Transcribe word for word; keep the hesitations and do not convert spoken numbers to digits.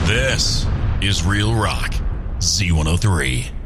This is Real Rock Z one oh three.